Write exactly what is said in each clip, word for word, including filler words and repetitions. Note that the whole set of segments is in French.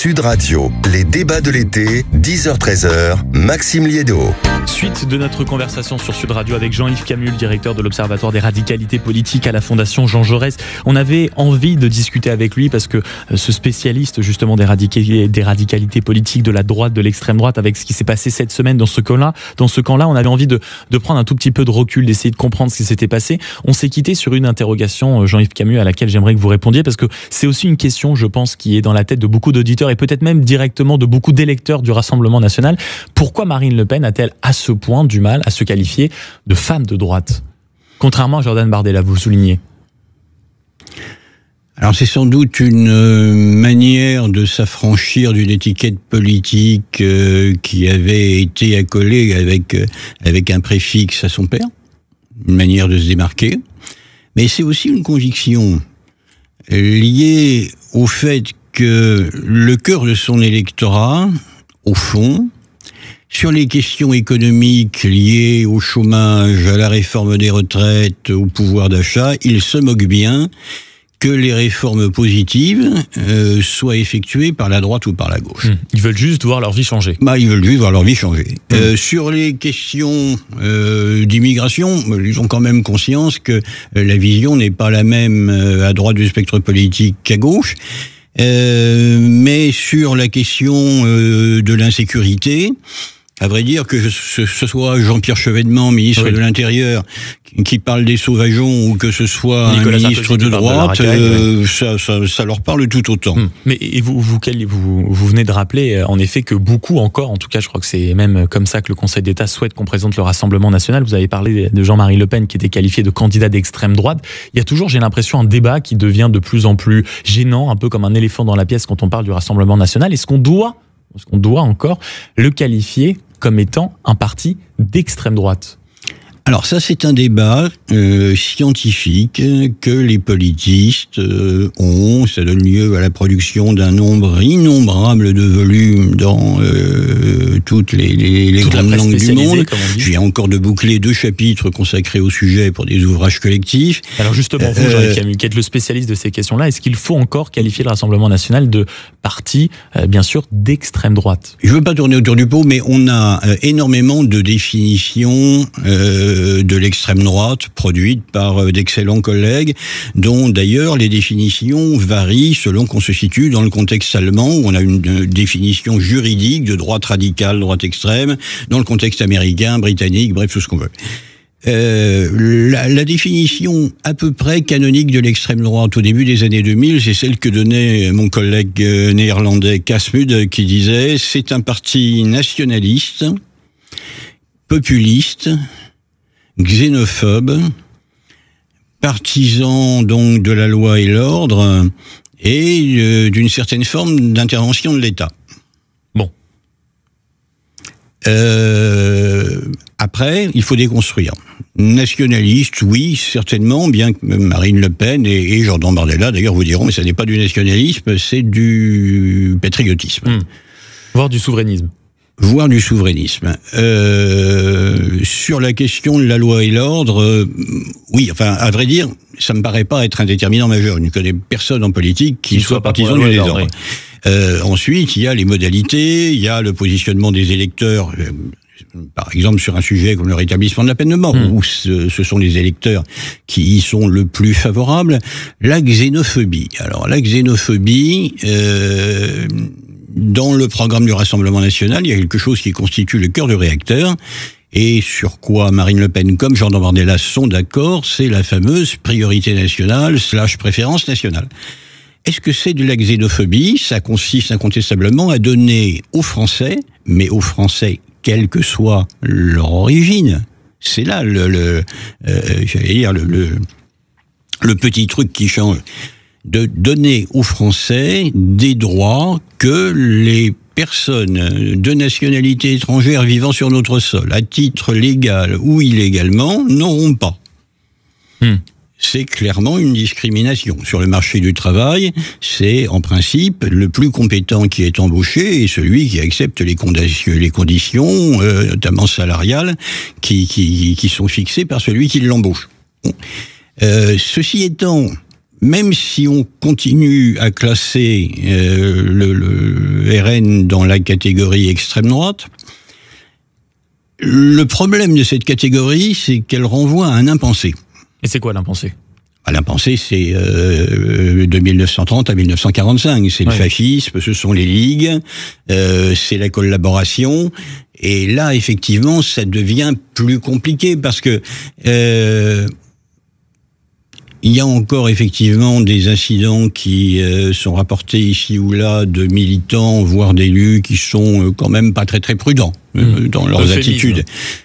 Sud Radio, les débats de l'été, dix heures treize heures, Maxime Liédot. Suite de notre conversation sur Sud Radio avec Jean-Yves Camus, le directeur de l'Observatoire des radicalités politiques à la Fondation Jean Jaurès. On avait envie de discuter avec lui parce que ce spécialiste justement des, radica- des radicalités politiques de la droite, de l'extrême droite, avec ce qui s'est passé cette semaine dans ce camp-là, dans ce camp-là, on avait envie de, de prendre un tout petit peu de recul, d'essayer de comprendre ce qui s'était passé. On s'est quitté sur une interrogation, Jean-Yves Camus, à laquelle j'aimerais que vous répondiez parce que c'est aussi une question, je pense, qui est dans la tête de beaucoup d'auditeurs et peut-être même directement de beaucoup d'électeurs du Rassemblement national. Pourquoi Marine Le Pen a-t-elle à ce point du mal à se qualifier de femme de droite, contrairement à Jordan Bardella, vous le soulignez? Alors c'est sans doute une manière de s'affranchir d'une étiquette politique euh, qui avait été accolée avec, euh, avec un préfixe à son père, une manière de se démarquer, mais c'est aussi une conviction liée au fait que le cœur de son électorat, au fond, sur les questions économiques liées au chômage, à la réforme des retraites, au pouvoir d'achat, il se moque bien que les réformes positives euh, soient effectuées par la droite ou par la gauche. Mmh. Ils veulent juste voir leur vie changer. Bah, ils veulent juste voir leur vie changer. Mmh. Euh, sur les questions euh, d'immigration, ils ont quand même conscience que euh, la vision n'est pas la même euh, à droite du spectre politique qu'à gauche. Euh, mais sur la question euh, de l'insécurité, à vrai dire que ce, ce soit Jean-Pierre Chevènement, ministre oui. de l'Intérieur, qui, qui parle des sauvageons, ou que ce soit Nicolas un ministre de droite, de euh, oui. ça, ça, ça leur parle tout autant. Hum. Mais et vous, vous, vous, vous venez de rappeler, en effet, que beaucoup encore, en tout cas je crois que c'est même comme ça que le Conseil d'État souhaite qu'on présente le Rassemblement national. Vous avez parlé de Jean-Marie Le Pen qui était qualifié de candidat d'extrême droite. Il y a toujours, j'ai l'impression, un débat qui devient de plus en plus gênant, un peu comme un éléphant dans la pièce quand on parle du Rassemblement national. Est-ce qu'on doit, est-ce qu'on doit encore le qualifier comme étant un parti d'extrême droite? Alors ça, c'est un débat euh, scientifique que les politistes euh, ont. Ça donne lieu à la production d'un nombre innombrable de volumes dans euh, toutes les, les, les grandes langues du monde. Je viens encore de boucler deux chapitres consacrés au sujet pour des ouvrages collectifs. Alors justement, vous, Jean-Yves Camus, qui êtes le spécialiste de ces questions-là, est-ce qu'il faut encore qualifier le Rassemblement national de parti, euh, bien sûr, d'extrême droite? Je ne veux pas tourner autour du pot, mais on a euh, énormément de définitions euh, de l'extrême droite, produite par d'excellents collègues, dont d'ailleurs les définitions varient selon qu'on se situe dans le contexte allemand, où on a une définition juridique de droite radicale, droite extrême, dans le contexte américain, britannique, bref, tout ce qu'on veut. Euh, la, la définition à peu près canonique de l'extrême droite au début des années deux mille, c'est celle que donnait mon collègue néerlandais Kasmud, qui disait « c'est un parti nationaliste, populiste, xénophobe, partisan donc de la loi et l'ordre et euh, d'une certaine forme d'intervention de l'État. » Bon. Euh, après, il faut déconstruire. Nationaliste, oui, certainement, bien que Marine Le Pen et, et Jordan Bardella, d'ailleurs, vous diront, mais ça n'est pas du nationalisme, c'est du patriotisme. Mmh. Voire du souverainisme. Voire du souverainisme. Euh, sur la question de la loi et l'ordre, euh, oui, enfin, à vrai dire, ça me paraît pas être un déterminant majeur. Je ne connais personne en politique qui, qui soit, soit partisan du désordre. Oui. Euh, ensuite, il y a les modalités, il y a le positionnement des électeurs, euh, par exemple sur un sujet comme le rétablissement de la peine de mort, mmh. où ce, ce sont les électeurs qui y sont le plus favorables. La xénophobie. Alors, la xénophobie... Euh, Dans le programme du Rassemblement national, il y a quelque chose qui constitue le cœur du réacteur, et sur quoi Marine Le Pen comme Jordan Bardella sont d'accord, c'est la fameuse priorité nationale slash préférence nationale. Est-ce que c'est de la xénophobie? Ça consiste incontestablement à donner aux Français, mais aux Français quelle que soit leur origine, c'est là le, le euh, j'allais dire le, le, le petit truc qui change, de donner aux Français des droits que les personnes de nationalité étrangère vivant sur notre sol, à titre légal ou illégalement, n'auront pas. Hmm. C'est clairement une discrimination. Sur le marché du travail, c'est en principe le plus compétent qui est embauché et celui qui accepte les conditions, les conditions euh, notamment salariales, qui, qui, qui sont fixées par celui qui l'embauche. Bon. Euh, ceci étant, même si on continue à classer euh, le, le R N dans la catégorie extrême droite, le problème de cette catégorie, c'est qu'elle renvoie à un impensé. Et c'est quoi l'impensé ? À l'impensé, c'est euh, de mille neuf cent trente à mille neuf cent quarante-cinq. C'est ouais. le fascisme, ce sont les ligues, euh, c'est la collaboration. Et là, effectivement, ça devient plus compliqué parce que euh, il y a encore effectivement des incidents qui euh, sont rapportés ici ou là de militants, voire d'élus, qui sont euh, quand même pas très très prudents euh, mmh. dans leurs le attitudes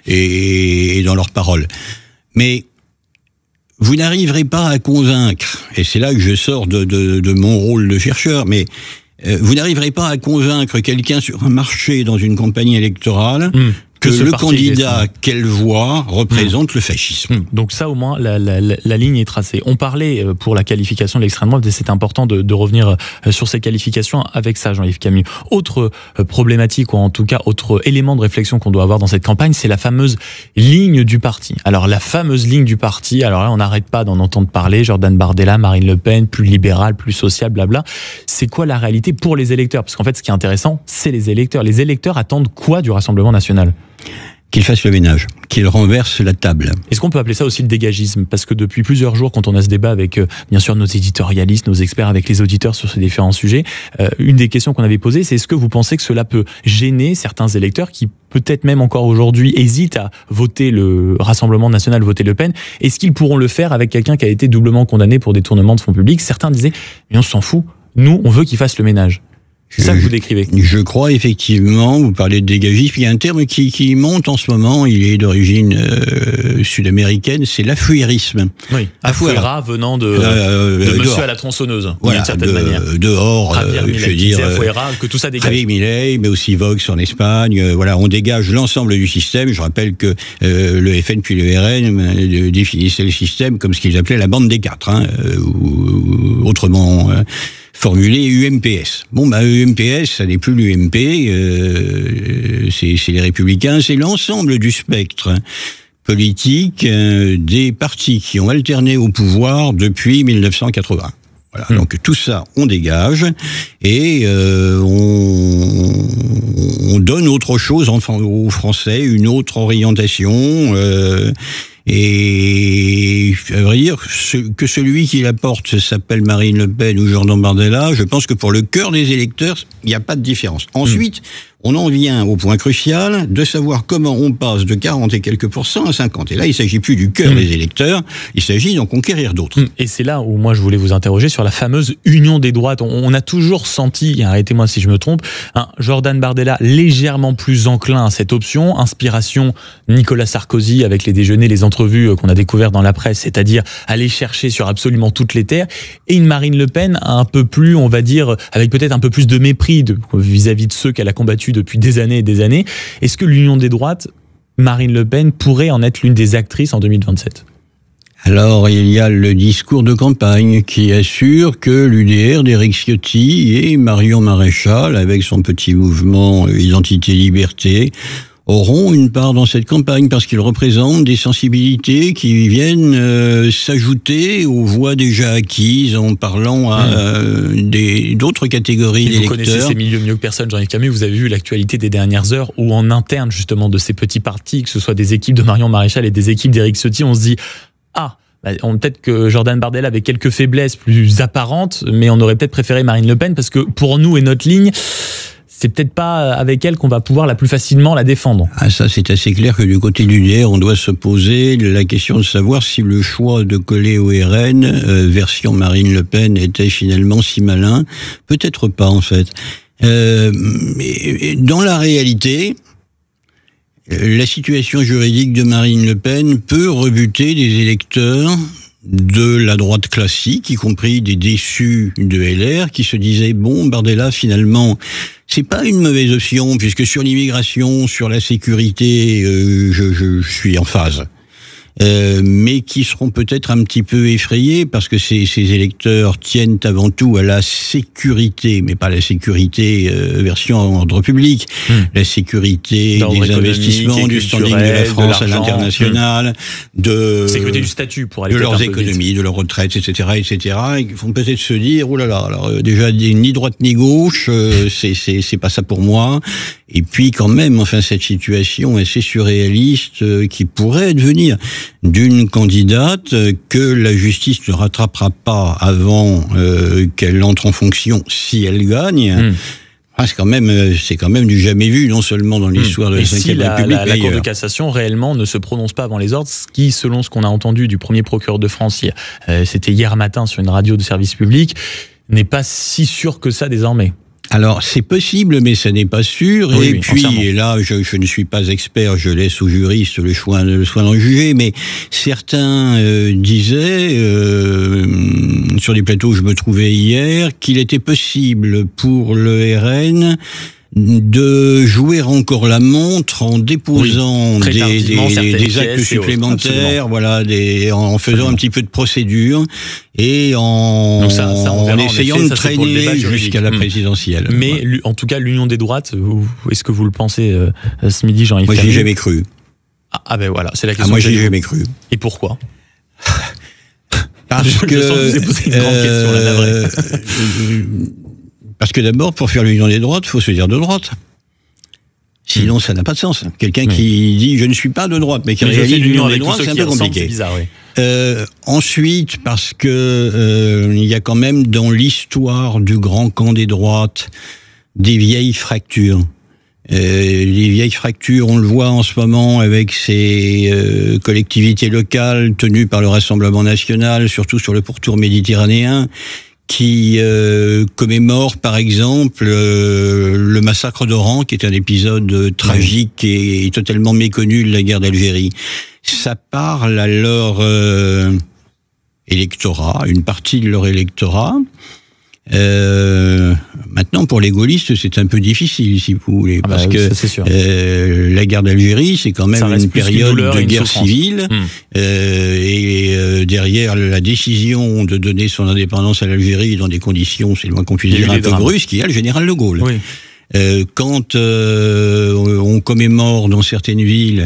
et, et dans leurs paroles. Mais vous n'arriverez pas à convaincre, et c'est là que je sors de, de, de mon rôle de chercheur, mais euh, vous n'arriverez pas à convaincre quelqu'un sur un marché dans une campagne électorale mmh. que, que le candidat qu'elle voit représente mmh. le fascisme. Mmh. Donc ça, au moins, la, la, la, la ligne est tracée. On parlait pour la qualification de l'extrême droite, et c'est important de, de revenir sur ces qualifications avec ça, Jean-Yves Camus. Autre problématique, ou en tout cas autre élément de réflexion qu'on doit avoir dans cette campagne, c'est la fameuse ligne du parti. Alors la fameuse ligne du parti, alors là, on n'arrête pas d'en entendre parler, Jordan Bardella, Marine Le Pen, plus libéral, plus social, blabla. C'est quoi la réalité pour les électeurs ? Parce qu'en fait, ce qui est intéressant, c'est les électeurs. Les électeurs attendent quoi du Rassemblement national ? Qu'il fasse le ménage, qu'il renverse la table. Est-ce qu'on peut appeler ça aussi le dégagisme ? Parce que depuis plusieurs jours, quand on a ce débat avec, euh, bien sûr, nos éditorialistes, nos experts, avec les auditeurs sur ces différents sujets, euh, une des questions qu'on avait posées, c'est est-ce que vous pensez que cela peut gêner certains électeurs qui, peut-être même encore aujourd'hui, hésitent à voter le Rassemblement national, voter Le Pen ? Est-ce qu'ils pourront le faire avec quelqu'un qui a été doublement condamné pour détournement de fonds publics ? Certains disaient, mais on s'en fout, nous, on veut qu'il fasse le ménage. C'est ça que vous décrivez. Je crois effectivement, vous parlez de dégagisme, il y a un terme qui, qui monte en ce moment, il est d'origine euh, sud-américaine, c'est l'affouérisme. Oui, affouera venant de, euh, de monsieur dehors. À la tronçonneuse, voilà, d'une certaine de, manière. Dehors, Javier euh, Milei, je veux dire, affouera, que tout ça dégage. Javier Milei, mais aussi Vox en Espagne, euh, voilà, on dégage l'ensemble du système. Je rappelle que euh, le F N puis le R N euh, définissaient le système comme ce qu'ils appelaient la bande des quatre, hein, euh, ou, ou autrement... Euh, formulé U M P S. Bon, bah, U M P S, ça n'est plus l'U M P, euh, c'est, c'est les Républicains, c'est l'ensemble du spectre politique euh, des partis qui ont alterné au pouvoir depuis mille neuf cent quatre-vingts. Voilà, mmh. Donc tout ça, on dégage et euh, on, on donne autre chose aux Français, une autre orientation. Euh, Et à vrai dire, ce, que celui qui la porte s'appelle Marine Le Pen ou Jordan Bardella, je pense que pour le cœur des électeurs, il n'y a pas de différence. Ensuite, mmh. on en vient au point crucial de savoir comment on passe de quarante et quelques pourcents à cinquante. Et là, il ne s'agit plus du cœur mmh. des électeurs, il s'agit d'en conquérir d'autres. Mmh. Et c'est là où moi je voulais vous interroger sur la fameuse union des droites. On, on a toujours senti, arrêtez-moi si je me trompe, un Jordan Bardella légèrement plus enclin à cette option, inspiration Nicolas Sarkozy avec les déjeuners, les entrevues qu'on a découvert dans la presse, c'est-à-dire aller chercher sur absolument toutes les terres, et une Marine Le Pen un peu plus, on va dire, avec peut-être un peu plus de mépris de, vis-à-vis de ceux qu'elle a combattus depuis des années et des années. Est-ce que l'union des droites, Marine Le Pen, pourrait en être l'une des actrices en deux mille vingt-sept ? Alors, il y a le discours de campagne qui assure que l'U D R d'Éric Ciotti et Marion Maréchal, avec son petit mouvement Identité-Liberté, auront une part dans cette campagne parce qu'ils représentent des sensibilités qui viennent euh, s'ajouter aux voix déjà acquises en parlant à euh, des, d'autres catégories d'électeurs. Vous connaissez ces milieux mieux que personne, Jean-Yves Camus. Vous avez vu l'actualité des dernières heures où en interne justement de ces petits partis, que ce soit des équipes de Marion Maréchal et des équipes d'Éric Ciotti, on se dit « Ah !» On, peut-être que Jordan Bardella avait quelques faiblesses plus apparentes, mais on aurait peut-être préféré Marine Le Pen parce que pour nous et notre ligne, c'est peut-être pas avec elle qu'on va pouvoir la plus facilement la défendre. Ah, ça, c'est assez clair que du côté du D R, on doit se poser la question de savoir si le choix de coller au R N, euh, version Marine Le Pen, était finalement si malin. Peut-être pas, en fait. Euh, mais dans la réalité, la situation juridique de Marine Le Pen peut rebuter des électeurs de la droite classique, y compris des déçus de L R, qui se disaient, bon, Bardella, finalement, c'est pas une mauvaise option, puisque sur l'immigration, sur la sécurité, euh, je, je, je suis en phase. euh, mais qui seront peut-être un petit peu effrayés parce que ces, ces électeurs tiennent avant tout à la sécurité, mais pas la sécurité euh, version ordre public, mmh. la sécurité d'ordre des investissements, du standing de la France de à l'international, mmh. de sécurité du statut pour aller de leurs économies, de leurs retraites, et cetera, et cetera. Ils vont peut-être se dire oh là là, alors euh, déjà ni droite ni gauche, euh, c'est c'est c'est pas ça pour moi. Et puis quand même, enfin cette situation assez surréaliste euh, qui pourrait advenir d'une candidate euh, que la justice ne rattrapera pas avant euh, qu'elle entre en fonction si elle gagne. Mmh. Ah, c'est quand même, c'est quand même du jamais vu, non seulement dans l'histoire mmh. de la cinquième si République, la, la, la Cour de cassation réellement ne se prononce pas avant les ordres, ce qui, selon ce qu'on a entendu du premier procureur de France, euh, c'était hier matin sur une radio de service public, n'est pas si sûr que ça désormais. Alors, c'est possible, mais ça n'est pas sûr. Oui, et oui, puis, et là, je, je ne suis pas expert, je laisse aux juristes le choix, le soin d'en juger, mais certains euh, disaient, euh, sur des plateaux où je me trouvais hier, qu'il était possible pour le R N de jouer encore la montre en déposant oui, des, des, des actes supplémentaires, voilà, des, en faisant absolument. un petit peu de procédure et en, ça, ça, en essayant en effet, de traîner jusqu'à la présidentielle. Mais voilà. En tout cas, l'union des droites, est-ce que vous le pensez euh, ce midi, Jean-Yves Moi, j'y ai jamais cru. Ah, ah ben voilà, c'est la question. Ah, moi, j'y ai jamais cru. Et pourquoi? Parce je, que je sens que vous avez posé une grande euh, question, là, la vraie. Parce que d'abord, pour faire l'union des droites, il faut se dire de droite. Sinon, mmh. ça n'a pas de sens. Quelqu'un mmh. qui dit « je ne suis pas de droite », mais qui mais réalise l'union des droites, c'est un peu compliqué. C'est bizarre, oui. Euh, ensuite, parce que euh, il y a quand même dans l'histoire du grand camp des droites des vieilles fractures. Euh, les vieilles fractures, on le voit en ce moment avec ces euh, collectivités locales tenues par le Rassemblement national, surtout sur le pourtour méditerranéen, qui euh, commémore par exemple euh, le massacre d'Oran, qui est un épisode euh, tragique et, et totalement méconnu de la guerre d'Algérie. Ça parle à leur euh, électorat, une partie de leur électorat. Euh, maintenant, pour les gaullistes, c'est un peu difficile, si vous voulez, ah parce bah, que ça, euh, la guerre d'Algérie, c'est quand même une période une de guerre civile, hum. euh, et euh, derrière la décision de donner son indépendance à l'Algérie dans des conditions, c'est le moins qu'on puisse dire, un peu brusques, il y a le général de Gaulle. Oui. Euh, quand euh, on commémore dans certaines villes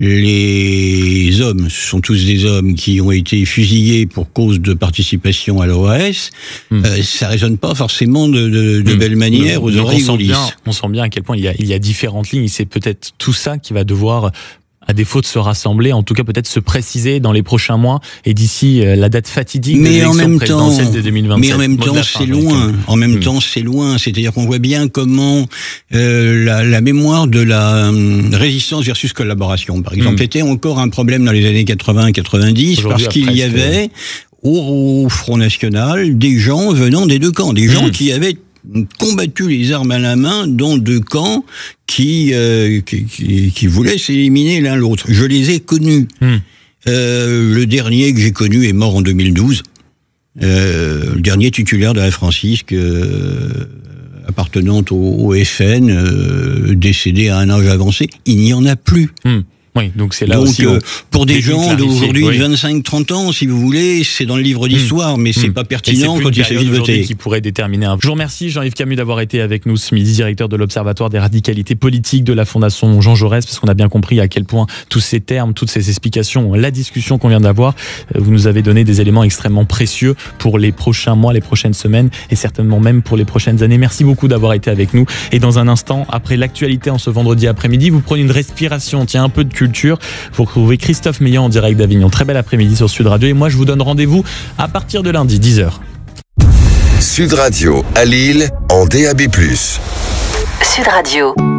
les hommes, ce sont tous des hommes qui ont été fusillés pour cause de participation à l'O A S, mmh. euh, ça résonne pas forcément de, de, de mmh. belle manière aux oreilles gaullistes. On sent bien à quel point il y a, il y a différentes lignes, c'est peut-être tout ça qui va devoir, à défaut de se rassembler, en tout cas peut-être se préciser dans les prochains mois et d'ici euh, la date fatidique de l'élection présidentielle de deux mille vingt-sept. Mais en même temps, c'est loin. En même temps, c'est loin. C'est-à-dire qu'on voit bien comment euh, la, la mémoire de la euh, résistance versus collaboration, par exemple, mmh. était encore un problème dans les années quatre-vingts quatre-vingt-dix, parce qu'il y avait au, au Front National des gens venant des deux camps, des gens mmh. qui avaient combattu les armes à la main dans deux camps qui, euh, qui, qui, qui voulaient s'éliminer l'un l'autre. Je les ai connus. Mmh. Euh, le dernier que j'ai connu est mort en deux mille douze. Euh, le dernier titulaire de la Francisque, euh, appartenant au, au F N, euh, décédé à un âge avancé. Il n'y en a plus. Mmh. Oui, donc c'est là donc, aussi. Euh, pour des gens d'aujourd'hui, oui. vingt-cinq trente ans, si vous voulez, c'est dans le livre d'histoire, mmh. mais c'est mmh. pas pertinent quand il s'agit de voter. Qui pourrait déterminer un. Je vous remercie, Jean-Yves Camus, d'avoir été avec nous ce midi, directeur de l'Observatoire des radicalités politiques de la Fondation Jean Jaurès, parce qu'on a bien compris à quel point tous ces termes, toutes ces explications, la discussion qu'on vient d'avoir, vous nous avez donné des éléments extrêmement précieux pour les prochains mois, les prochaines semaines, et certainement même pour les prochaines années. Merci beaucoup d'avoir été avec nous. Et dans un instant, après l'actualité en ce vendredi après-midi, vous prenez une respiration, tiens, un peu de culture. Vous retrouvez Christophe Meillan en direct d'Avignon. Très bel après-midi sur Sud Radio. Et moi, je vous donne rendez-vous à partir de lundi, dix heures. Sud Radio à Lille en D A B plus. Sud Radio.